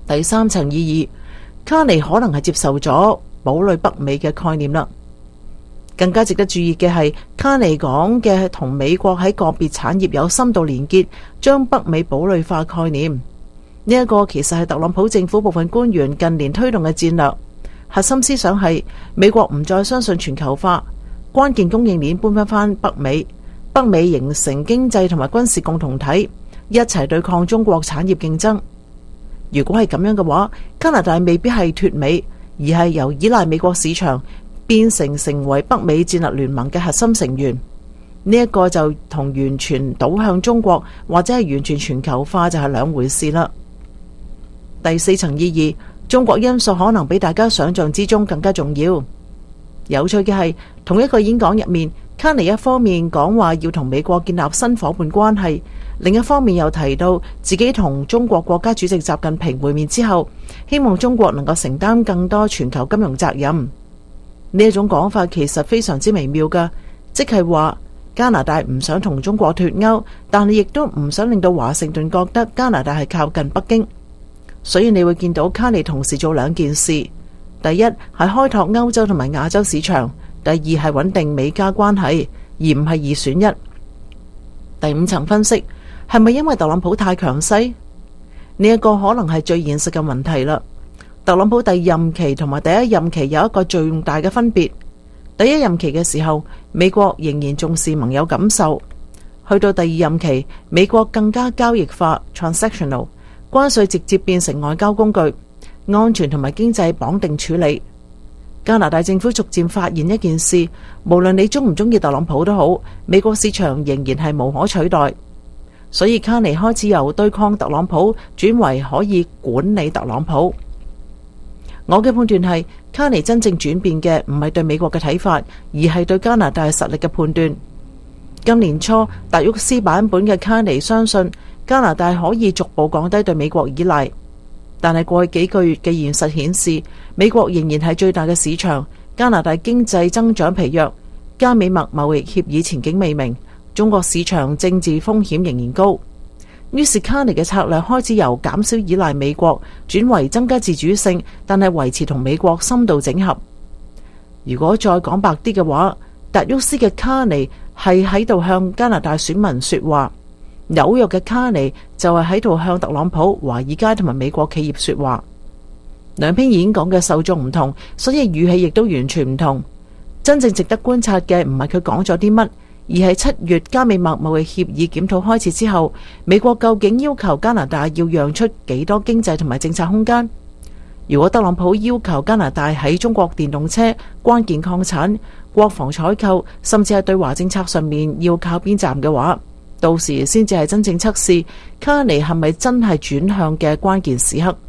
第三層意義，卡尼可能係接受咗堡壘北美嘅概念啦。更加值得注意嘅係，卡尼講嘅同美國喺個別產業有深度連結，將北美堡壘化概念。呢一個其實係特朗普政府部分官員近年推動嘅戰略，核心思想係美國唔再相信全球化，關鍵供應鏈搬返北美，北美形成經濟同埋軍事共同體，一齊對抗中國產業競爭。如果係咁樣嘅話，加拿大未必係脫美，而係由依賴美國市場變成為北美戰略聯盟嘅核心成員。呢一個就同完全倒向中國或者係完全全球化就係兩回事啦。第四層意義，中國因素可能比大家想象之中更加重要。有趣嘅係，同一個演講入面，卡尼一方面講話要同美國建立新夥伴關係，另一方面又提到自己同中國國家主席習近平會面之後，希望中國能夠承擔更多全球金融責任。呢一種講法其實非常之微妙㗎，即係話加拿大唔想同中國脫鈎，但係亦都唔想令到華盛頓覺得加拿大係靠近北京。所以你會見到卡尼同時做兩件事，第一係開拓歐洲同埋亞洲市場，第二係穩定美加關係，而唔係二選一。第五層分析，係咪因為特朗普太強勢？呢一個可能係最現實嘅問題啦。特朗普第二任期同埋第一任期有一個最大嘅分別。第一任期嘅時候，美國仍然重視盟友感受；去到第二任期，美國更加交易化 （transactional）， 關稅直接變成外交工具，安全同埋經濟綁定處理。加拿大政府逐漸發現一件事，無論你中唔中意特朗普都好，美國市場仍然係無可取代。所以卡尼開始由對抗特朗普轉為可以管理特朗普。我嘅判斷係，卡尼真正轉變嘅唔係對美國嘅睇法，而係對加拿大實力嘅判斷。今年初，達沃斯版本嘅卡尼相信加拿大可以逐步降低對美國依賴，但係過去幾個月嘅現實顯示，美國仍然係最大嘅市場，加拿大經濟增長疲弱，加美墨貿易協議前景未明，中國市場政治風險仍然高。於是卡尼嘅策略開始由減少依賴美國轉為增加自主性，但係維持同美國深度整合。如果再講白啲嘅話，達沃斯嘅卡尼係喺度向加拿大選民說話，紐約嘅卡尼就係喺度向特朗普、華爾街同埋美國企業說話。兩篇演講嘅受眾唔同，所以語氣亦都完全唔同。真正值得觀察嘅唔係佢講咗啲乜，而係7月加美墨貿易協議檢討開始之後，美國究竟要求加拿大要讓出幾多經濟同埋政策空間？如果特朗普要求加拿大喺中國電動車、關鍵礦產、國防採購，甚至係對華政策上面要靠邊站嘅話，到時先至係真正測試卡尼係咪真係轉向嘅關鍵時刻。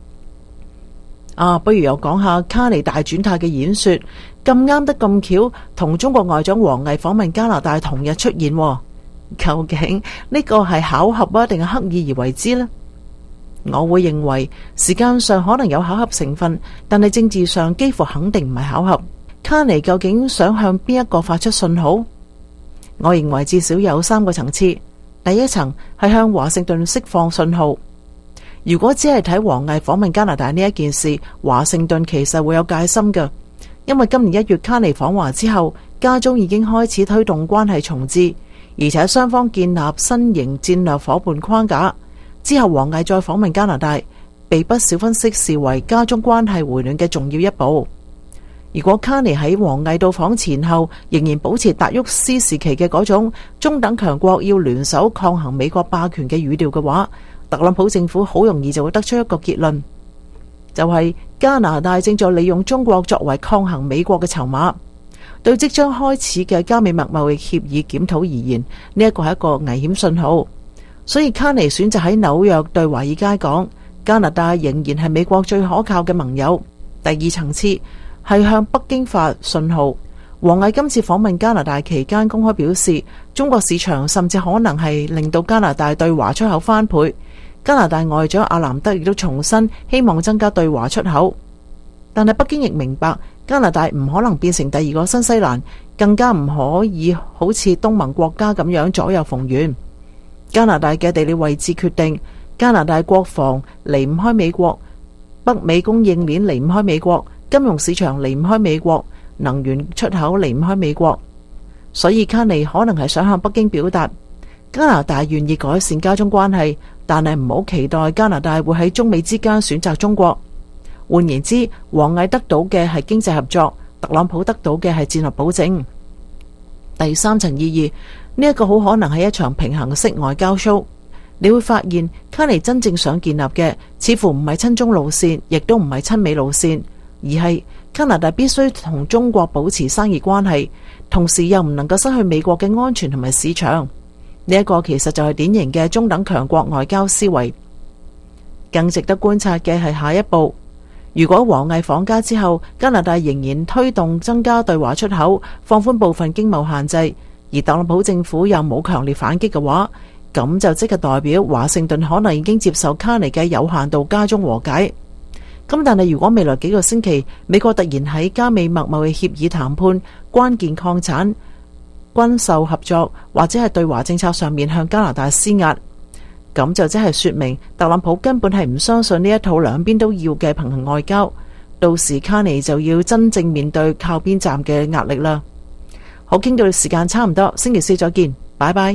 不如又講下卡尼大轉態嘅演說，咁啱得咁巧，同中國外長王毅訪問加拿大同日出現，究竟呢個係巧合啊，定係刻意而為之呢？我會認為時間上可能有巧合成分，但係政治上幾乎肯定唔係巧合。卡尼究竟想向邊一個發出信號？我認為至少有3個層次。第一層係向華盛頓釋放信號。如果只係睇王毅訪問加拿大呢一件事，華盛頓其實會有戒心嘅，因為今年1月卡尼訪華之後，加中已經開始推動關係重置，而且雙方建立新型戰略夥伴框架。之後王毅再訪問加拿大，被不少分析視為加中關係回暖嘅重要一步。如果卡尼喺王毅到訪前後仍然保持達沃斯時期嘅嗰種中等強國要聯手抗衡美國霸權嘅語調嘅話，特朗普政府好容易就會得出一個結論，就係加拿大正在利用中國作為抗衡美國嘅籌碼。對即將開始嘅加美墨貿易協議檢討而言，呢一個係一個危險信號。所以卡尼選擇喺紐約對華爾街講，加拿大仍然係美國最可靠嘅盟友。第二層次係向北京發信號。王毅今次訪問加拿大期間公開表示，中國市場甚至可能係令到加拿大對華出口翻倍。加拿大外長阿南德亦都重申希望增加對華出口，但係北京亦明白加拿大唔可能變成第二個新西蘭，更加唔可以好似東盟國家咁樣左右逢源。加拿大嘅地理位置決定加拿大國防離唔開美國， 北美供應鏈離唔開美國，金融市場離唔開美國，能源出口離唔開美國。所以卡尼可能係想向北京表達，加拿大願意改善加中關係，但係唔好期待加拿大會喺中美之間選擇中國。換言之，王毅得到嘅係經濟合作，特朗普得到嘅係戰略保證。第三層意義，呢一個好可能係一場平衡式外交 show。你會發現卡尼真正想建立嘅似乎唔係親中路線，亦都唔係親美路線，而係加拿大必須同中國保持生意關係，同時又唔能夠失去美國嘅安全同埋市場。呢一個其實就係典型嘅中等強國外交思維。更值得觀察嘅係下一步，如果王毅訪加之後，加拿大仍然推動增加對華出口，放寬部分經貿限制，而特朗普政府又冇強烈反擊嘅話，咁就即係代表華盛頓可能已經接受卡尼嘅有限度加中和解。咁但係如果未來幾個星期美國突然喺加美貿貿易協議談判、關鍵礦產、軍售合作或者係對華政策上面向加拿大施壓，咁就即係說明特朗普根本係唔相信呢一套兩邊都要嘅平衡外交。到時卡尼就要真正面對靠邊站嘅壓力啦。好，傾到時間差唔多，星期四再見，拜拜。